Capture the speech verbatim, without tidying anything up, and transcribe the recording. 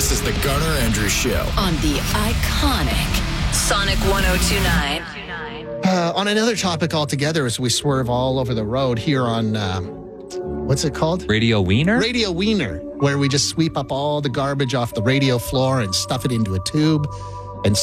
This is the Garner Andrews Show on the iconic Sonic one oh two point nine. Uh, on another topic altogether, as we swerve all over the road here on, um, what's it called? Radio Wiener? Radio Wiener, where we just sweep up all the garbage off the radio floor and stuff it into a tube.